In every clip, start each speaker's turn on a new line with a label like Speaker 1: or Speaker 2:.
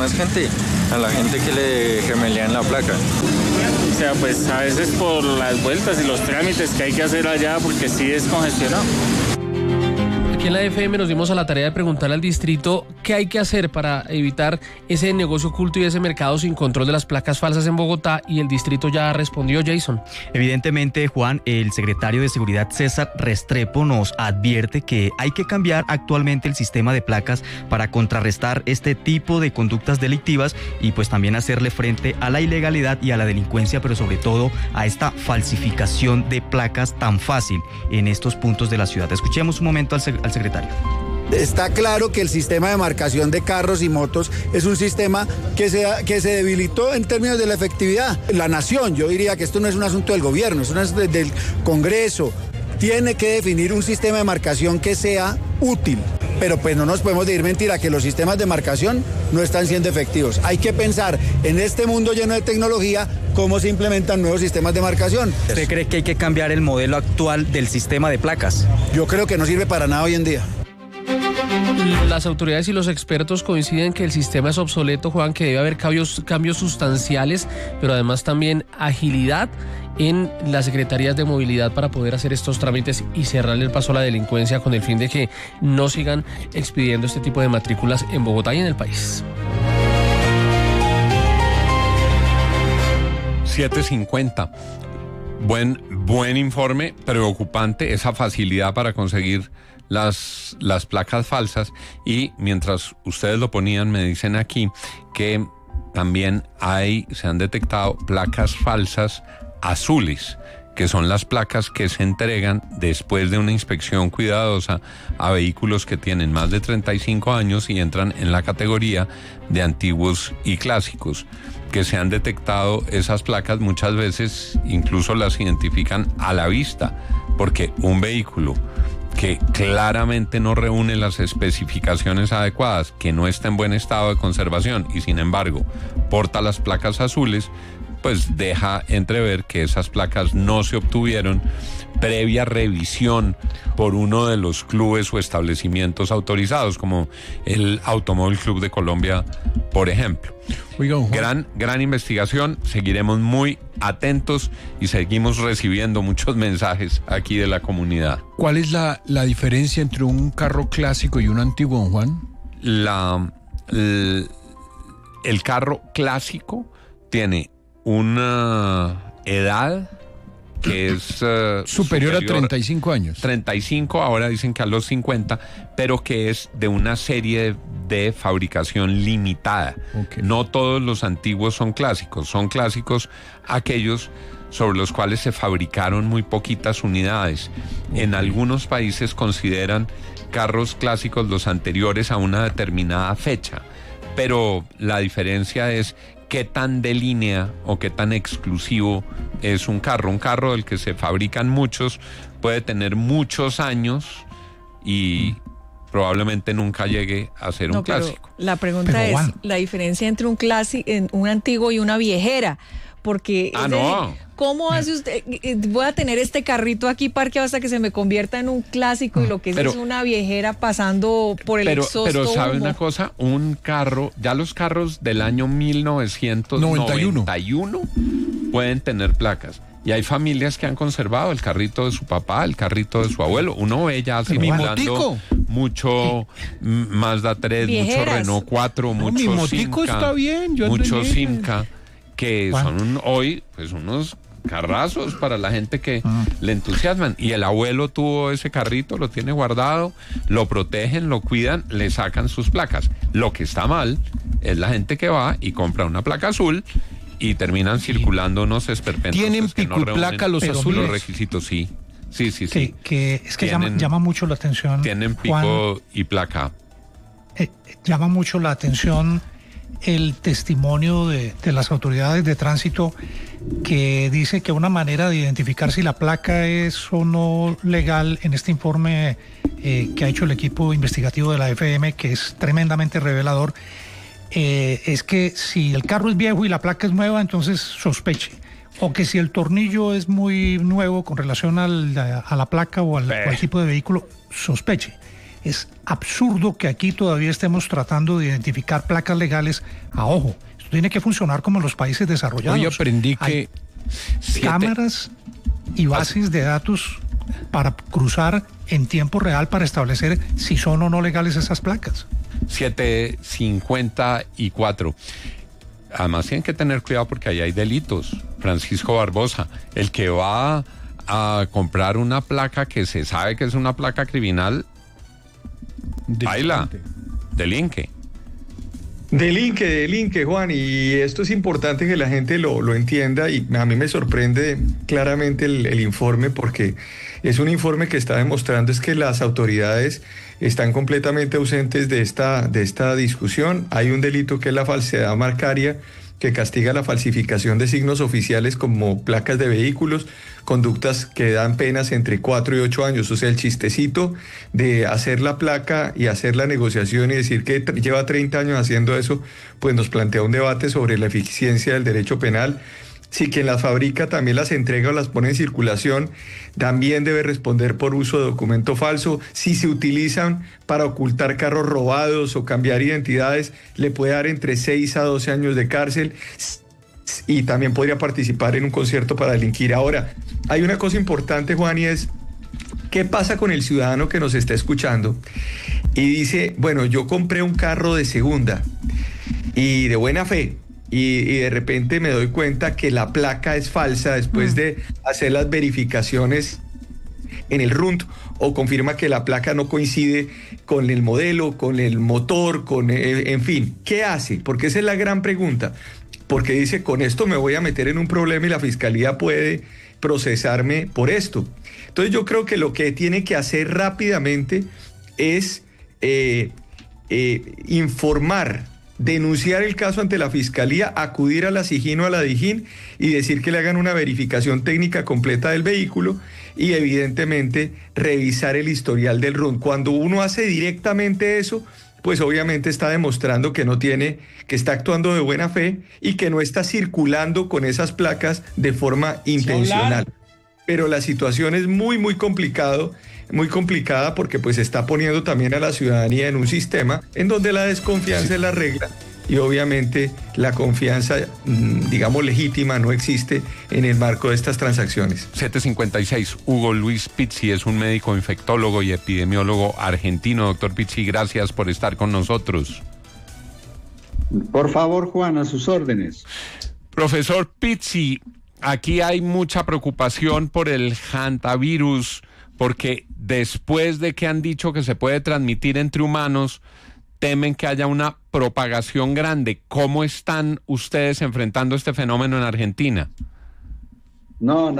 Speaker 1: más gente, a la gente que le gemelean la placa.
Speaker 2: O sea, pues a veces por las vueltas y los trámites que hay que hacer allá, porque sí es congestionado.
Speaker 3: Aquí en la FM nos dimos a la tarea de preguntarle al distrito qué hay que hacer para evitar ese negocio oculto y ese mercado sin control de las placas falsas en Bogotá, y el distrito ya respondió. Jason.
Speaker 4: Evidentemente, Juan, el secretario de Seguridad César Restrepo nos advierte que hay que cambiar actualmente el sistema de placas para contrarrestar este tipo de conductas delictivas y pues también hacerle frente a la ilegalidad y a la delincuencia, pero sobre todo a esta falsificación de placas tan fácil en estos puntos de la ciudad. Escuchemos un momento al secretario.
Speaker 5: Está claro que el sistema de marcación de carros y motos es un sistema que se debilitó en términos de la efectividad. La nación, yo diría que esto no es un asunto del gobierno, es un asunto del Congreso. Tiene que definir un sistema de marcación que sea útil. Pero pues no nos podemos decir mentira que los sistemas de marcación no están siendo efectivos. Hay que pensar en este mundo lleno de tecnología cómo se implementan nuevos sistemas de marcación.
Speaker 4: ¿Usted cree que hay que cambiar el modelo actual del sistema de placas?
Speaker 5: Yo creo que no sirve para nada hoy en día.
Speaker 3: Las autoridades y los expertos coinciden que el sistema es obsoleto, Juan, que debe haber cambios sustanciales, pero además también agilidad en las secretarías de movilidad para poder hacer estos trámites y cerrarle el paso a la delincuencia con el fin de que no sigan expidiendo este tipo de matrículas en Bogotá y en el país.
Speaker 6: 7:50. Buen informe, preocupante esa facilidad para conseguir las placas falsas, y mientras ustedes lo ponían me dicen aquí que también se han detectado placas falsas azules, que son las placas que se entregan después de una inspección cuidadosa a vehículos que tienen más de 35 años y entran en la categoría de antiguos y clásicos. Que se han detectado esas placas, muchas veces incluso las identifican a la vista, porque un vehículo que claramente no reúne las especificaciones adecuadas, que no está en buen estado de conservación y sin embargo porta las placas azules, pues deja entrever que esas placas no se obtuvieron previa revisión por uno de los clubes o establecimientos autorizados, como el Automóvil Club de Colombia, por ejemplo.
Speaker 7: Oiga,
Speaker 6: Gran investigación, seguiremos muy atentos y seguimos recibiendo muchos mensajes aquí de la comunidad.
Speaker 7: ¿Cuál es la diferencia entre un carro clásico y un antiguo, don Juan?
Speaker 6: El carro clásico tiene una edad que es
Speaker 7: superior a 35 años.
Speaker 6: 35, ahora dicen que a los 50, pero que es de una serie de fabricación limitada.
Speaker 7: Okay.
Speaker 6: No todos los antiguos son clásicos aquellos sobre los cuales se fabricaron muy poquitas unidades. Okay. En algunos países consideran carros clásicos los anteriores a una determinada fecha, pero la diferencia es qué tan de línea o qué tan exclusivo es un carro. Un carro del que se fabrican muchos puede tener muchos años y probablemente nunca llegue a ser un clásico.
Speaker 8: La pregunta es la diferencia entre un antiguo y una viejera. Porque ¿cómo hace usted? Voy a tener este carrito aquí parqueado hasta que se me convierta en un clásico y lo que es una viejera pasando por el exhausto.
Speaker 6: Pero ¿sabe una cosa? Un carro, ya los carros del año 1991 pueden tener placas. Y hay familias que han conservado el carrito de su papá, el carrito de su abuelo. Uno ve ya simulando mucho Mazda 3, mucho Renault 4, mucho Simca, mucho Simca, que son hoy pues unos carrazos para la gente que le entusiasman. Y el abuelo tuvo ese carrito, lo tiene guardado, lo protegen, lo cuidan, le sacan sus placas. Lo que está mal es la gente que va y compra una placa azul y terminan circulando unos esperpentos.
Speaker 7: ¿Tienen pico y placa los azules?
Speaker 6: Los requisitos, sí.
Speaker 9: Que llama mucho la atención.
Speaker 6: Tienen pico, Juan, y placa.
Speaker 9: Llama mucho la atención el testimonio de las autoridades de tránsito, que dice que una manera de identificar si la placa es o no legal en este informe que ha hecho el equipo investigativo de la FM, que es tremendamente revelador, es que si el carro es viejo y la placa es nueva, entonces sospeche. O que si el tornillo es muy nuevo con relación a la placa o al tipo de vehículo, sospeche. Es absurdo que aquí todavía estemos tratando de identificar placas legales a ojo. Esto tiene que funcionar como en los países desarrollados.
Speaker 7: Hoy aprendí que
Speaker 9: cámaras y bases de datos para cruzar en tiempo real para establecer si son o no legales esas placas.
Speaker 6: 7:54. Además tienen que tener cuidado porque ahí hay delitos. Francisco Barbosa, el que va a comprar una placa que se sabe que es una placa criminal, baila, delinque.
Speaker 10: Delinque, Juan, y esto es importante que la gente lo entienda, y a mí me sorprende claramente el informe, porque es un informe que está demostrando es que las autoridades están completamente ausentes de esta discusión. Hay un delito que es la falsedad marcaria, que castiga la falsificación de signos oficiales como placas de vehículos, conductas que dan penas entre 4 y 8 años. O sea, el chistecito de hacer la placa y hacer la negociación y decir que lleva 30 años haciendo eso, pues nos plantea un debate sobre la eficiencia del derecho penal. Si quien las fabrica también las entrega o las pone en circulación, también debe responder por uso de documento falso. Si se utilizan para ocultar carros robados o cambiar identidades, le puede dar entre 6 a 12 años de cárcel, y también podría participar en un concierto para delinquir. Ahora, hay una cosa importante, Juan, y es: ¿qué pasa con el ciudadano que nos está escuchando y dice, bueno, yo compré un carro de segunda y de buena fe, y de repente me doy cuenta que la placa es falsa después de hacer las verificaciones en el RUNT, o confirma que la placa no coincide con el modelo, con el motor, en fin? ¿Qué hace? Porque esa es la gran pregunta. Porque dice, con esto me voy a meter en un problema y la fiscalía puede procesarme por esto. Entonces yo creo que lo que tiene que hacer rápidamente es informar, denunciar el caso ante la fiscalía, acudir a la SIJIN o a la DIJÍN y decir que le hagan una verificación técnica completa del vehículo, y evidentemente revisar el historial del RUN. Cuando uno hace directamente eso, pues obviamente está demostrando que que está actuando de buena fe y que no está circulando con esas placas de forma intencional. Pero la situación es muy complicada, porque pues está poniendo también a la ciudadanía en un sistema en donde la desconfianza es la regla, y obviamente la confianza, digamos, legítima no existe en el marco de estas transacciones.
Speaker 6: 7:56. Hugo Luis Pizzi es un médico infectólogo y epidemiólogo argentino. Doctor Pizzi, gracias por estar con nosotros.
Speaker 11: Por favor, Juan, a sus órdenes.
Speaker 6: Profesor Pizzi, aquí hay mucha preocupación por el hantavirus, porque después de que han dicho que se puede transmitir entre humanos, temen que haya una propagación grande. ¿Cómo están ustedes enfrentando este fenómeno en Argentina?
Speaker 11: No,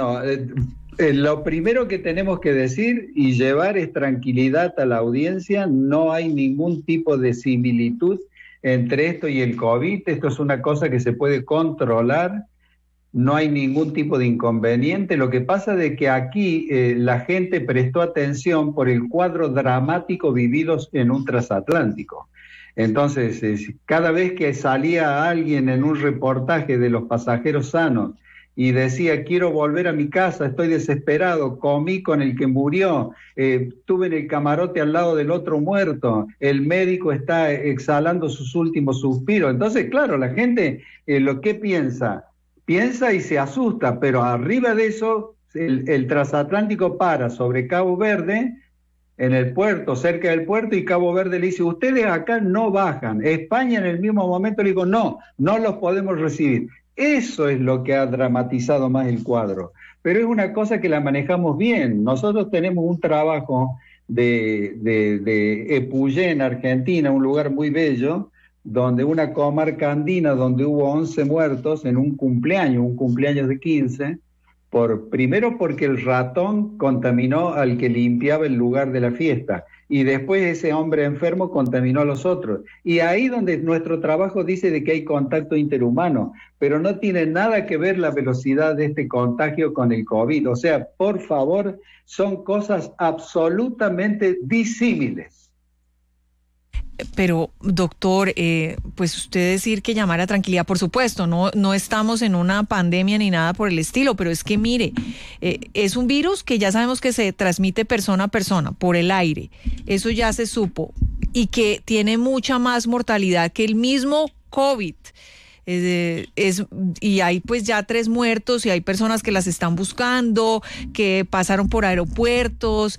Speaker 11: lo primero que tenemos que decir y llevar es tranquilidad a la audiencia. No hay ningún tipo de similitud entre esto y el COVID. Esto es una cosa que se puede controlar. No hay ningún tipo de inconveniente. Lo que pasa es que aquí la gente prestó atención por el cuadro dramático vividos en un transatlántico. Entonces, cada vez que salía alguien en un reportaje de los pasajeros sanos y decía, quiero volver a mi casa, estoy desesperado, comí con el que murió, estuve en el camarote al lado del otro muerto, el médico está exhalando sus últimos suspiros. Entonces, claro, la gente lo que piensa y se asusta, pero arriba de eso, el transatlántico para sobre Cabo Verde, en el puerto, cerca del puerto, y Cabo Verde le dice, ustedes acá no bajan. España en el mismo momento le dijo, no los podemos recibir. Eso es lo que ha dramatizado más el cuadro. Pero es una cosa que la manejamos bien. Nosotros tenemos un trabajo de Epuyén, en Argentina, un lugar muy bello, donde una comarca andina donde hubo 11 muertos en un cumpleaños de 15, primero porque el ratón contaminó al que limpiaba el lugar de la fiesta, y después ese hombre enfermo contaminó a los otros. Y ahí donde nuestro trabajo dice de que hay contacto interhumano, pero no tiene nada que ver la velocidad de este contagio con el COVID. O sea, por favor, son cosas absolutamente disímiles.
Speaker 8: Pero, doctor, pues usted decir que llamar a tranquilidad, por supuesto, no estamos en una pandemia ni nada por el estilo, pero es que mire, es un virus que ya sabemos que se transmite persona a persona, por el aire, eso ya se supo, y que tiene mucha más mortalidad que el mismo COVID. Y hay pues ya 3 muertos y hay personas que las están buscando, que pasaron por aeropuertos,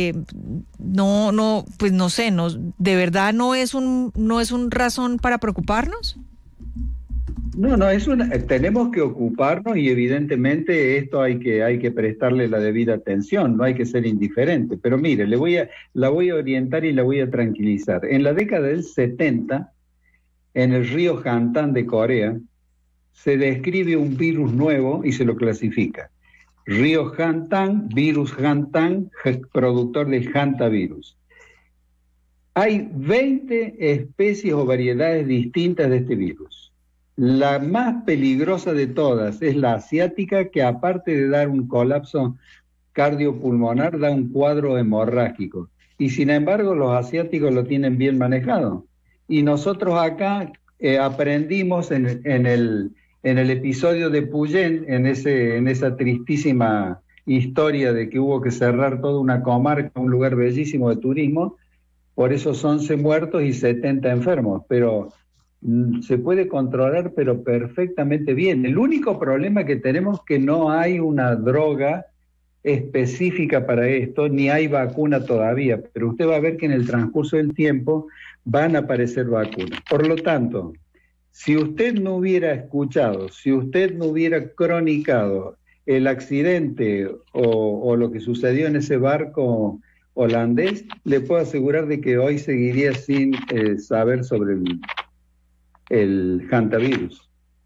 Speaker 8: pues no sé, de verdad no es un razón para preocuparnos.
Speaker 11: No, tenemos que ocuparnos y evidentemente esto hay que prestarle la debida atención, no hay que ser indiferente. Pero mire, la voy a orientar y la voy a tranquilizar. En la década del 70, en el río Hantan de Corea, se describe un virus nuevo y se lo clasifica. Río Hantan, virus Hantan, productor del hantavirus. Hay 20 especies o variedades distintas de este virus. La más peligrosa de todas es la asiática, que aparte de dar un colapso cardiopulmonar, da un cuadro hemorrágico. Y sin embargo, los asiáticos lo tienen bien manejado. Y nosotros acá aprendimos en el episodio de Puyén, en esa tristísima historia de que hubo que cerrar toda una comarca, un lugar bellísimo de turismo, por esos 11 muertos y 70 enfermos, pero se puede controlar pero perfectamente bien. El único problema que tenemos es que no hay una droga específica para esto, ni hay vacuna todavía, pero usted va a ver que en el transcurso del tiempo van a aparecer vacunas. Por lo tanto, si usted no hubiera escuchado, si usted no hubiera cronicado el accidente o lo que sucedió en ese barco holandés, le puedo asegurar de que hoy seguiría sin saber sobre el hantavirus.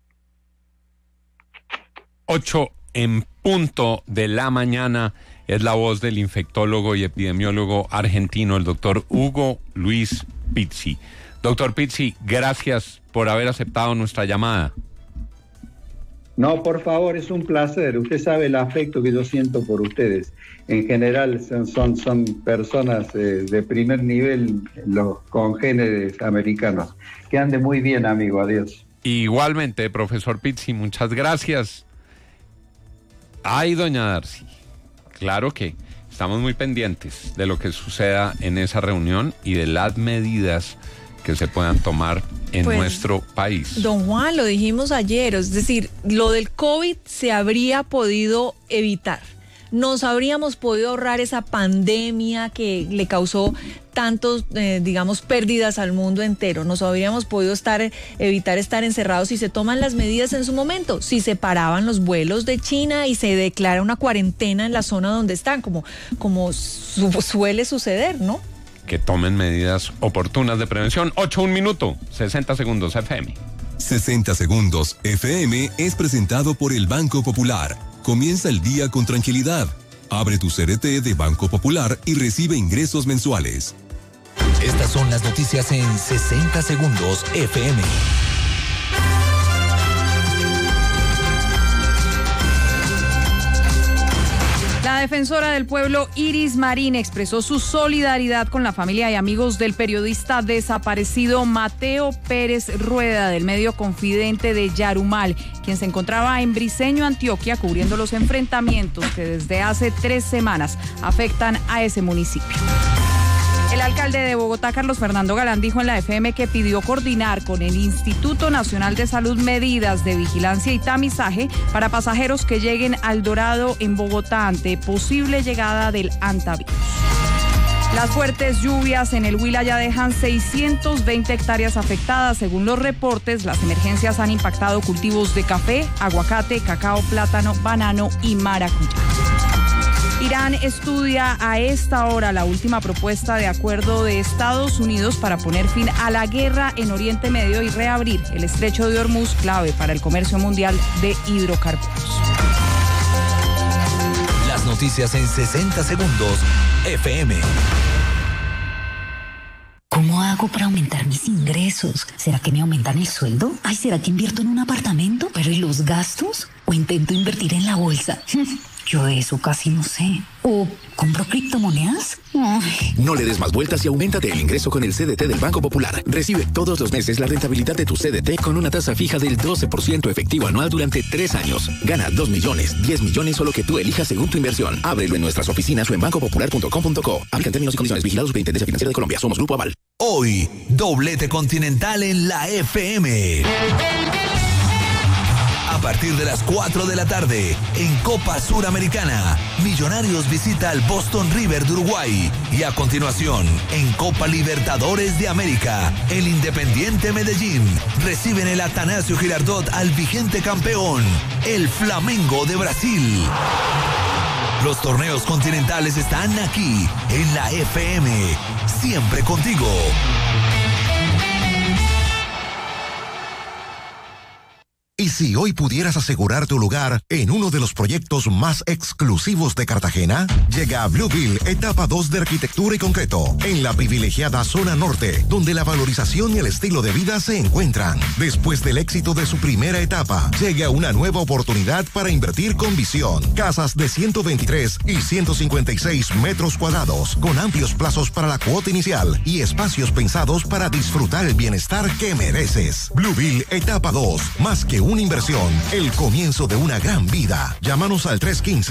Speaker 6: 8 en punto de la mañana, es la voz del infectólogo y epidemiólogo argentino, el doctor Hugo Luis Pizzi. Doctor Pizzi, gracias por haber aceptado nuestra llamada.
Speaker 11: No, por favor, es un placer. Usted sabe el afecto que yo siento por ustedes. En general son personas de primer nivel, los congéneres americanos. Que ande muy bien, amigo. Adiós.
Speaker 6: Igualmente, profesor Pizzi, muchas gracias. Ay, doña Darcy, claro que estamos muy pendientes de lo que suceda en esa reunión y de las medidas que se puedan tomar en nuestro país.
Speaker 8: Don Juan, lo dijimos ayer, es decir, lo del COVID se habría podido evitar. Nos habríamos podido ahorrar esa pandemia que le causó tantos, digamos, pérdidas al mundo entero. Nos habríamos podido evitar estar encerrados si se toman las medidas en su momento, si se paraban los vuelos de China y se declara una cuarentena en la zona donde están, como suele suceder, ¿no?
Speaker 6: Que tomen medidas oportunas de prevención. 8, 1 minuto, 60 segundos FM.
Speaker 12: 60 segundos FM es presentado por el Banco Popular. Comienza el día con tranquilidad. Abre tu CRT de Banco Popular y recibe ingresos mensuales.
Speaker 13: Estas son las noticias en 60 segundos FM.
Speaker 14: La defensora del pueblo Iris Marín expresó su solidaridad con la familia y amigos del periodista desaparecido Mateo Pérez Rueda del medio Confidente de Yarumal, quien se encontraba en Briceño, Antioquia, cubriendo los enfrentamientos que desde hace 3 semanas afectan a ese municipio. El alcalde de Bogotá, Carlos Fernando Galán, dijo en la FM que pidió coordinar con el Instituto Nacional de Salud medidas de vigilancia y tamizaje para pasajeros que lleguen al Dorado en Bogotá ante posible llegada del hantavirus. Las fuertes lluvias en el Huila ya dejan 620 hectáreas afectadas. Según los reportes, las emergencias han impactado cultivos de café, aguacate, cacao, plátano, banano y maracuyá. Irán estudia a esta hora la última propuesta de acuerdo de Estados Unidos para poner fin a la guerra en Oriente Medio y reabrir el estrecho de Hormuz, clave para el comercio mundial de hidrocarburos.
Speaker 13: Las noticias en 60 segundos FM.
Speaker 15: ¿Cómo hago hago para aumentar mis ingresos? ¿Será que me aumentan el sueldo? Ay, ¿será que invierto en un apartamento? ¿Pero y los gastos? ¿O intento invertir en la bolsa? Yo de eso casi no sé. ¿O compro criptomonedas? Ay.
Speaker 16: No le des más vueltas y auméntate el ingreso con el CDT del Banco Popular. Recibe todos los meses la rentabilidad de tu CDT con una tasa fija del 12% efectivo anual durante 3 años. Gana 2 millones, 10 millones o lo que tú elijas según tu inversión. Ábrelo en nuestras oficinas o en bancopopular.com.co. Aplican términos y condiciones. Vigilados Superintendencia Financiera de Colombia. Somos Grupo Aval.
Speaker 13: Hoy, doblete continental en la FM. A partir de las 4 de la tarde, en Copa Suramericana, Millonarios visita al Boston River de Uruguay. Y a continuación, en Copa Libertadores de América, el Independiente Medellín recibe en el Atanasio Girardot al vigente campeón, el Flamengo de Brasil. Los torneos continentales están aquí, en la FM. Siempre contigo.
Speaker 17: ¿Y si hoy pudieras asegurar tu lugar en uno de los proyectos más exclusivos de Cartagena? Llega a Bluebill, etapa 2 de arquitectura y concreto, en la privilegiada zona norte, donde la valorización y el estilo de vida se encuentran. Después del éxito de su primera etapa, llega una nueva oportunidad para invertir con visión. Casas de 123 y 156 metros cuadrados, con amplios plazos para la cuota inicial y espacios pensados para disfrutar el bienestar que mereces. Bluebill, etapa 2, más que una inversión, el comienzo de una gran vida. Llámanos al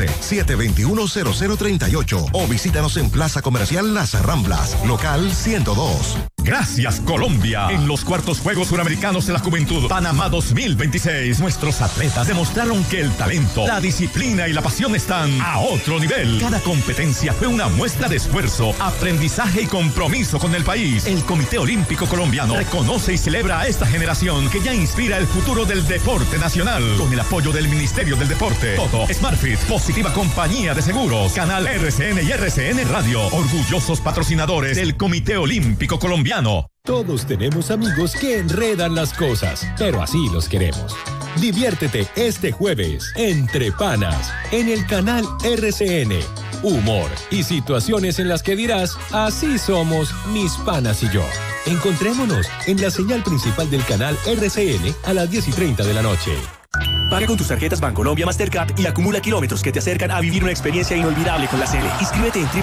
Speaker 17: 315-721-0038 o visítanos en Plaza Comercial Las Ramblas, local 102.
Speaker 18: Gracias, Colombia. En los cuartos Juegos Suramericanos de la Juventud, Panamá 2026, nuestros atletas demostraron que el talento, la disciplina y la pasión están a otro nivel. Cada competencia fue una muestra de esfuerzo, aprendizaje y compromiso con el país. El Comité Olímpico Colombiano reconoce y celebra a esta generación que ya inspira el futuro del deporte nacional. Con el apoyo del Ministerio del Deporte, Toto, SmartFit, Positiva Compañía de Seguros, Canal RCN y RCN Radio, orgullosos patrocinadores del Comité Olímpico Colombiano.
Speaker 19: Todos tenemos amigos que enredan las cosas, pero así los queremos. Diviértete este jueves, Entre Panas, en el canal RCN. Humor y situaciones en las que dirás, así somos mis panas y yo. Encontrémonos en la señal principal del canal RCN a las 10:30 de la noche.
Speaker 20: Paga con tus tarjetas Bancolombia Mastercard y acumula kilómetros que te acercan a vivir una experiencia inolvidable con la Cele. Inscríbete en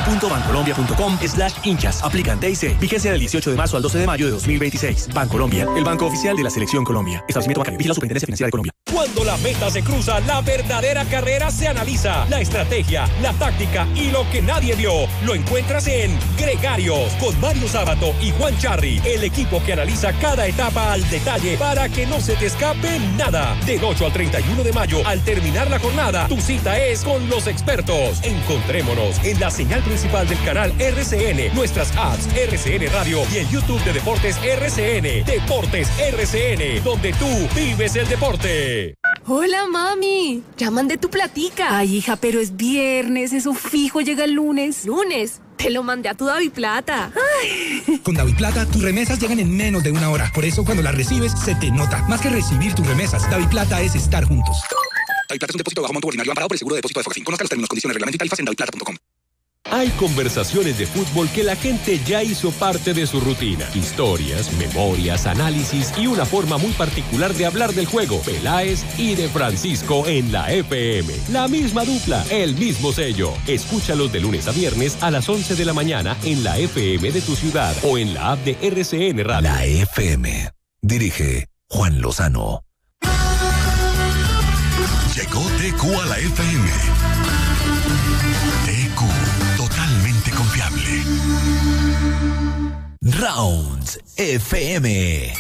Speaker 20: www.bancolombia.com/hinchas. Aplican T&C. Vigencia del 18 de marzo al 12 de mayo de 2026. Bancolombia, el banco oficial de la Selección Colombia. Establecimiento bancario. Vigila Superintendencia Financiera de Colombia.
Speaker 21: Cuando la meta se cruza, la verdadera carrera se analiza. La estrategia, la táctica y lo que nadie vio lo encuentras en Gregarios con Mario Sábato y Juan Charri, el equipo que analiza cada etapa al detalle para que no se te escape nada. Del 8 al 31 de mayo, al terminar la jornada, tu cita es con los expertos. Encontrémonos en la señal principal del canal RCN, nuestras apps RCN Radio y el YouTube de Deportes RCN. Deportes RCN, donde tú vives el deporte.
Speaker 22: Hola, mami. Ya mandé tu platica. Ay, hija, pero es viernes, eso fijo llega el lunes. ¿Lunes? Te lo mandé a tu DaviPlata. Ay.
Speaker 23: Con DaviPlata, tus remesas llegan en menos de 1 hora. Por eso, cuando las recibes, se te nota. Más que recibir tus remesas, DaviPlata es estar juntos.
Speaker 16: DaviPlata es un depósito de bajo monto ordinario amparado por el seguro de depósito de Focafin. Conozca los términos, condiciones, reglamento y tarifas en daviplata.com.
Speaker 19: Hay conversaciones de fútbol que la gente ya hizo parte de su rutina. Historias, memorias, análisis y una forma muy particular de hablar del juego. Peláez y de Francisco en la FM. La misma dupla, el mismo sello. Escúchalos de lunes a viernes a las 11 de la mañana en la FM de tu ciudad o en la app de RCN Radio.
Speaker 13: La FM. Dirige Juan Lozano.
Speaker 12: Llegó TQ a la FM. TQ, totalmente confiable.
Speaker 13: Rounds FM.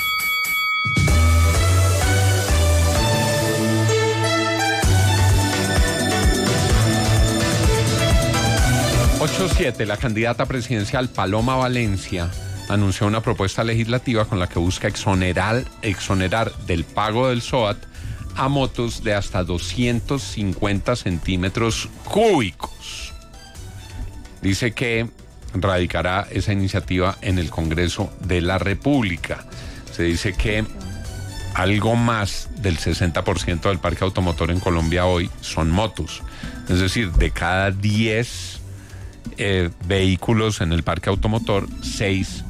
Speaker 6: La candidata presidencial Paloma Valencia anunció una propuesta legislativa con la que busca exonerar del pago del SOAT a motos de hasta 250 centímetros cúbicos. Dice que radicará esa iniciativa en el Congreso de la República. Se dice que algo más del 60% del parque automotor en Colombia hoy son motos. Es decir, de cada 10 vehículos en el parque automotor, 6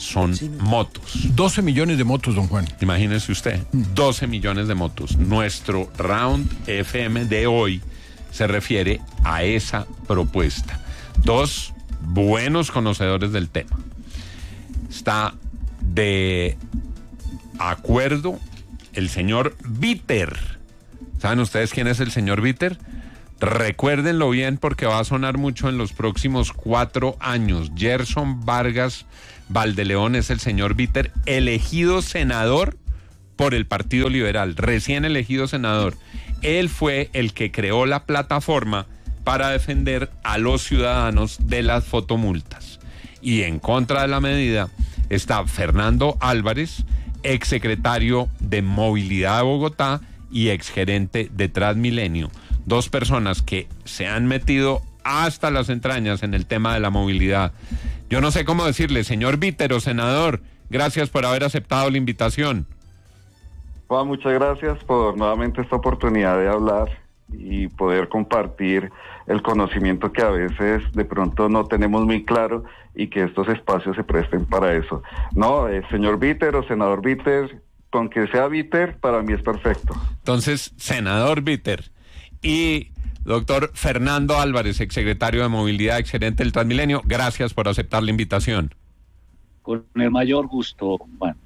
Speaker 6: son motos.
Speaker 7: 12 millones de motos, don Juan.
Speaker 6: Imagínese usted, 12 millones de motos. Nuestro Round FM de hoy se refiere a esa propuesta. Dos buenos conocedores del tema. Está de acuerdo el señor Bitter. ¿Saben ustedes quién es el señor Bitter? Recuérdenlo bien porque va a sonar mucho en los próximos 4 años. Gerson Vargas Valdeleón es el señor Bitter, elegido senador por el Partido Liberal, recién elegido senador. Él fue el que creó la plataforma para defender a los ciudadanos de las fotomultas. Y en contra de la medida está Fernando Álvarez, exsecretario de Movilidad de Bogotá y exgerente de Transmilenio. Dos personas que se han metido hasta las entrañas en el tema de la movilidad. Yo no sé cómo decirle, señor Bitter o senador, gracias por haber aceptado la invitación.
Speaker 1: Juan, muchas gracias por nuevamente esta oportunidad de hablar y poder compartir el conocimiento que a veces de pronto no tenemos muy claro y que estos espacios se presten para eso. No, señor Bitter o senador Bitter, con que sea Bitter, para mí es perfecto.
Speaker 6: Entonces, senador Bitter y doctor Fernando Álvarez, exsecretario de Movilidad, exgerente del Transmilenio, gracias por aceptar la invitación.
Speaker 2: Con el mayor gusto, Juan.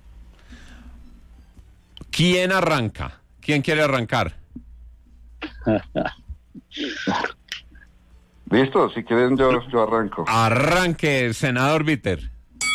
Speaker 6: ¿Quién arranca? ¿Quién quiere arrancar?
Speaker 1: Listo, si quieren yo arranco.
Speaker 6: Arranque, senador Bitter.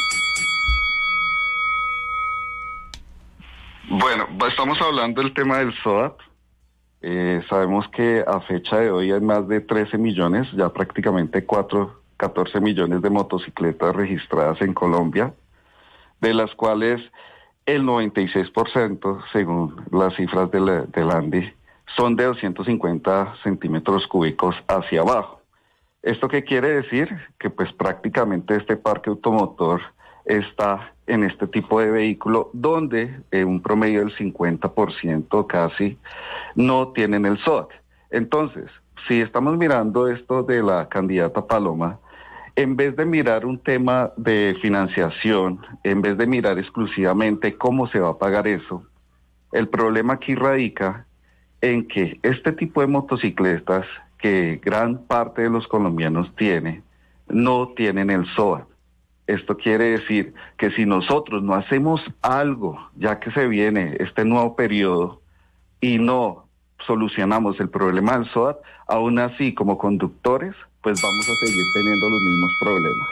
Speaker 1: Bueno, estamos hablando del tema del SOAT. Sabemos que a fecha de hoy hay más de 13 millones, ya prácticamente 14 millones de motocicletas registradas en Colombia, de las cuales el 96%, según las cifras del ANDI, son de 250 centímetros cúbicos hacia abajo. ¿Esto qué quiere decir? Que pues prácticamente este parque automotor está en este tipo de vehículo donde un promedio del 50% casi no tienen el SOAT. Entonces, si estamos mirando esto de la candidata Paloma, en vez de mirar un tema de financiación, en vez de mirar exclusivamente cómo se va a pagar eso, el problema aquí radica en que este tipo de motocicletas que gran parte de los colombianos no tienen el SOAT. Esto quiere decir que si nosotros no hacemos algo, ya que se viene este nuevo periodo, y no solucionamos el problema del SOAT, aún así como conductores, pues vamos a seguir teniendo los mismos problemas.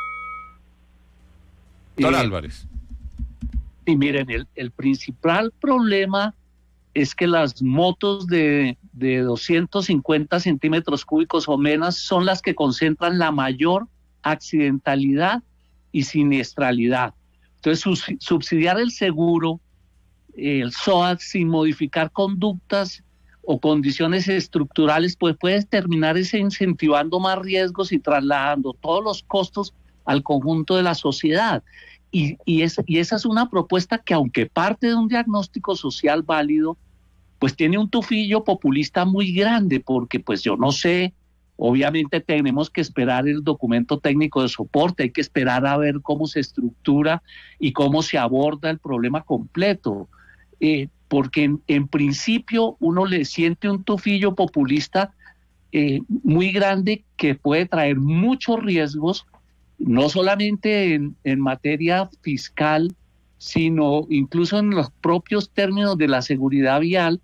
Speaker 6: Don Álvarez.
Speaker 2: Y miren, el principal problema es que las motos de 250 centímetros cúbicos o menos son las que concentran la mayor accidentalidad y siniestralidad. Entonces, subsidiar el seguro, el SOAT, sin modificar conductas o condiciones estructurales, pues puede terminar incentivando más riesgos y trasladando todos los costos al conjunto de la sociedad. Y esa es una propuesta que, aunque parte de un diagnóstico social válido, pues tiene un tufillo populista muy grande, porque pues yo no sé, obviamente tenemos que esperar el documento técnico de soporte, hay que esperar a ver cómo se estructura y cómo se aborda el problema completo, porque en principio uno le siente un tufillo populista muy grande que puede traer muchos riesgos, no solamente en materia fiscal, sino incluso en los propios términos de la seguridad vial.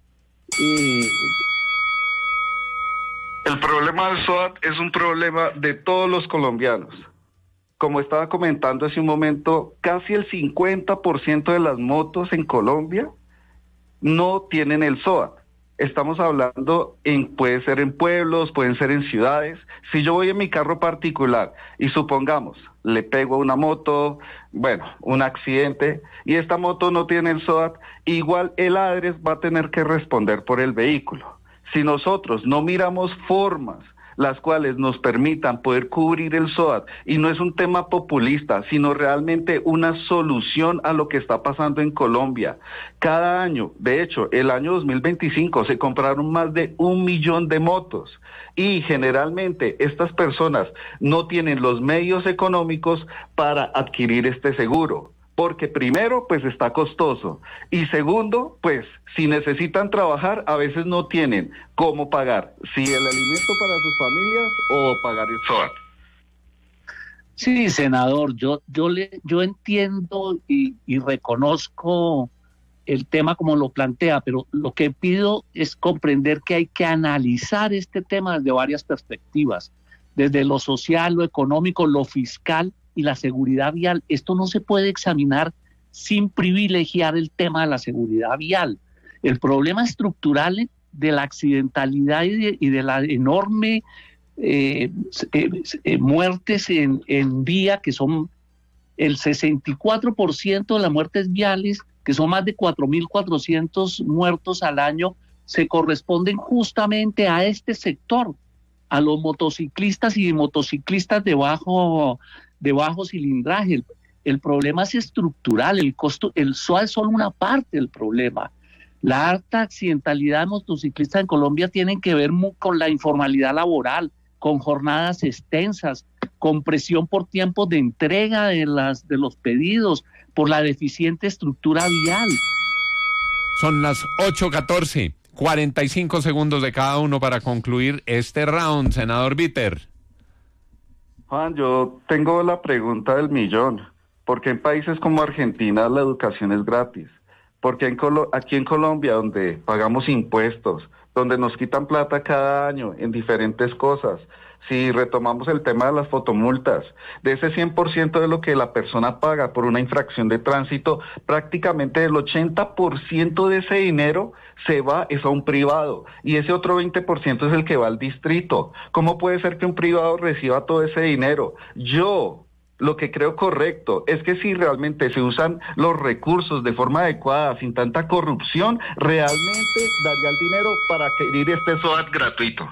Speaker 1: El problema del SOAT es un problema de todos los colombianos. Como estaba comentando hace un momento, casi el 50% de las motos en Colombia no tienen el SOAT. Estamos hablando, puede ser en pueblos, pueden ser en ciudades. Si yo voy en mi carro particular y supongamos, le pego a una moto, un accidente, y esta moto no tiene el SOAT, igual el ADRES va a tener que responder por el vehículo. Si nosotros no miramos formas, las cuales nos permitan poder cubrir el SOAT, y no es un tema populista, sino realmente una solución a lo que está pasando en Colombia. Cada año, de hecho, el año 2025 se compraron más de 1 millón de motos, y generalmente estas personas no tienen los medios económicos para adquirir este seguro. Porque primero, pues está costoso, y segundo, pues si necesitan trabajar, a veces no tienen cómo pagar, si el alimento para sus familias o pagar el SOAT.
Speaker 2: Sí, senador, yo entiendo y reconozco el tema como lo plantea, pero lo que pido es comprender que hay que analizar este tema desde varias perspectivas, desde lo social, lo económico, lo fiscal y la seguridad vial. Esto no se puede examinar sin privilegiar el tema de la seguridad vial. El problema estructural de la accidentalidad y de la enorme muertes en vía, que son el 64% de las muertes viales, que son más de 4.400 muertos al año, se corresponden justamente a este sector, a los motociclistas y motociclistas de bajo cilindraje. El problema es estructural, el SOAT es solo una parte del problema. La alta accidentalidad de motociclistas en Colombia tiene que ver con la informalidad laboral, con jornadas extensas, con presión por tiempos de entrega de los pedidos, por la deficiente estructura vial.
Speaker 6: Son las 8:14, 45 segundos de cada uno para concluir este round, senador Bitter.
Speaker 1: Juan, yo tengo la pregunta del millón. ¿Por qué en países como Argentina la educación es gratis? ¿Por qué aquí en Colombia, donde pagamos impuestos, donde nos quitan plata cada año en diferentes cosas? Si retomamos el tema de las fotomultas, de ese 100% de lo que la persona paga por una infracción de tránsito, prácticamente el 80% de ese dinero se va es a un privado, y ese otro 20% es el que va al distrito. ¿Cómo puede ser que un privado reciba todo ese dinero? Yo lo que creo correcto es que si realmente se usan los recursos de forma adecuada, sin tanta corrupción, realmente daría el dinero para adquirir este SOAT gratuito.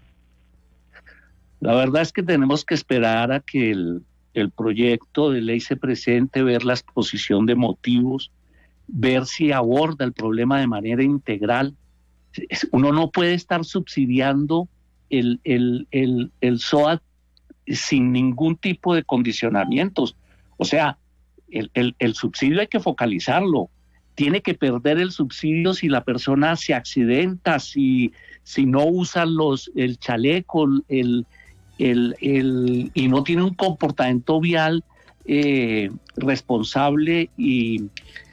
Speaker 2: La verdad es que tenemos que esperar a que el proyecto de ley se presente, ver la exposición de motivos, ver si aborda el problema de manera integral. Uno no puede estar subsidiando el SOAT sin ningún tipo de condicionamientos. O sea, el subsidio hay que focalizarlo. Tiene que perder el subsidio si la persona se accidenta, si no usa el chaleco, y no tiene un comportamiento vial responsable y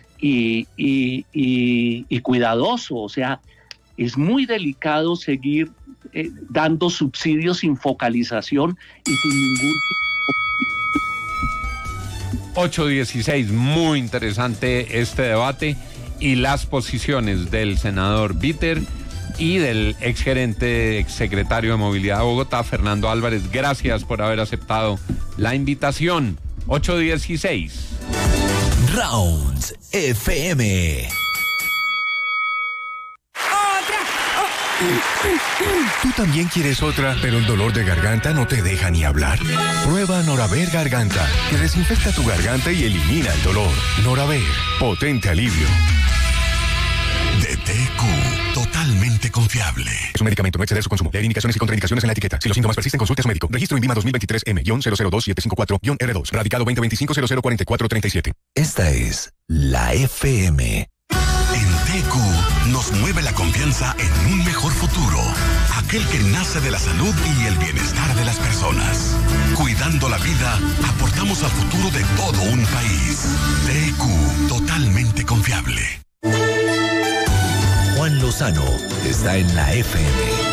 Speaker 2: cuidadoso. O sea, es muy delicado seguir dando subsidios sin focalización y sin ningún tipo.
Speaker 6: 8:16, muy interesante este debate y las posiciones del senador Bitter y del exsecretario de Movilidad de Bogotá, Fernando Álvarez. Gracias por haber aceptado la invitación. 8:16.
Speaker 13: Rounds FM.
Speaker 3: ¿Tú también quieres otra, pero el dolor de garganta no te deja ni hablar? Prueba Noraver Garganta, que desinfecta tu garganta y elimina el dolor. Noraver, potente alivio.
Speaker 12: DTQ, totalmente confiable.
Speaker 3: Es un medicamento, no exceder su consumo. Leer indicaciones y contraindicaciones en la etiqueta. Si los síntomas persisten, consulte a su médico. Registro INVIMA 2023 M-002754-R2. Radicado 2025-004437.
Speaker 13: Esta es la FM.
Speaker 12: En TQ nos mueve la confianza en un mejor futuro, aquel que nace de la salud y el bienestar de las personas. Cuidando la vida, aportamos al futuro de todo un país. TQ, totalmente confiable.
Speaker 13: Juan Lozano está en la FM.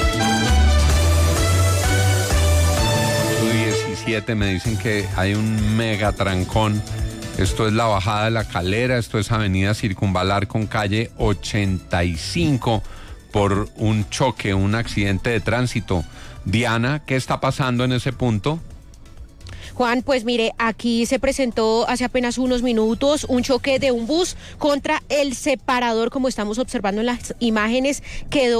Speaker 6: 8:17, me dicen que hay un mega trancón. Esto es la bajada de La Calera, esto es avenida Circunvalar con calle 85 por un choque, un accidente de tránsito. Diana, ¿qué está pasando en ese punto?
Speaker 4: Juan, pues mire, aquí se presentó hace apenas unos minutos un choque de un bus contra el separador, como estamos observando en las imágenes, quedó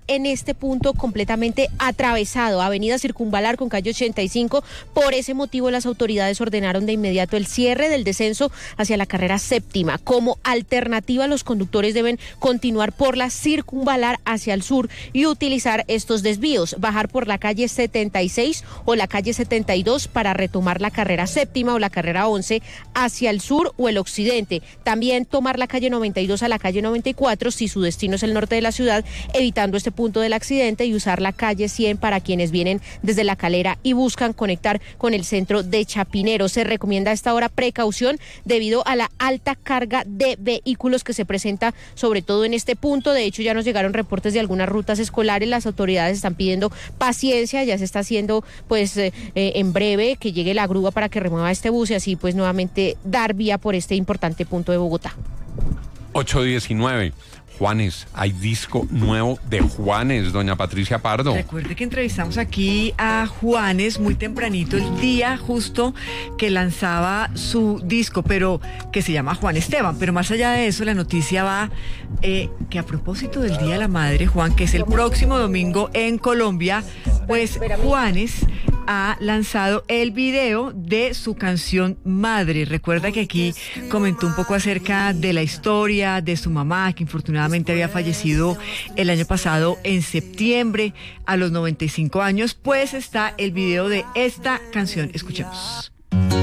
Speaker 4: en este punto completamente atravesado, avenida Circunvalar con calle 85. Por ese motivo las autoridades ordenaron de inmediato el cierre del descenso hacia la carrera séptima. Como alternativa, los conductores deben continuar por la Circunvalar hacia el sur y utilizar estos desvíos, bajar por la calle 76 o la calle 72 para retomar la carrera séptima o la carrera 11 hacia el sur o el occidente. También tomar la calle 92 a la calle 94 si su destino es el norte de la ciudad, evitando este punto del accidente, y usar la calle 100 para quienes vienen desde La Calera y buscan conectar con el centro de Chapinero. Se recomienda a esta hora precaución debido a la alta carga de vehículos que se presenta sobre todo en este punto. De hecho, ya nos llegaron reportes de algunas rutas escolares. Las autoridades están pidiendo paciencia, ya se está haciendo pues en breve que llegue la grúa para que remueva este bus y así pues nuevamente dar vía por este importante punto de Bogotá.
Speaker 6: 8:19. Juanes, hay disco nuevo de Juanes, doña Patricia Pardo.
Speaker 5: Recuerde que entrevistamos aquí a Juanes muy tempranito, el día justo que lanzaba su disco, pero que se llama Juan Esteban. Pero más allá de eso, la noticia va que a propósito del Día de la Madre, Juan, que es el próximo domingo en Colombia, pues Juanes ha lanzado el video de su canción Madre. Recuerda que aquí comentó un poco acerca de la historia de su mamá, que infortunadamente había fallecido el año pasado en septiembre a los 95 años. Pues está el video de esta canción. Escuchemos.